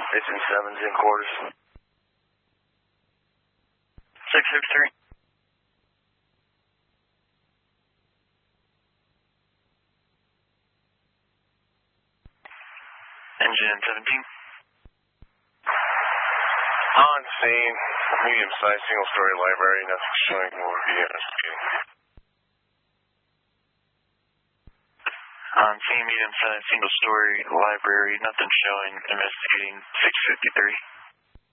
Missing 7's in quarters. 663. Engine 17. On scene, medium-sized single-story library, nothing showing more investigating. On scene, medium-sized single-story library, nothing showing, investigating 653.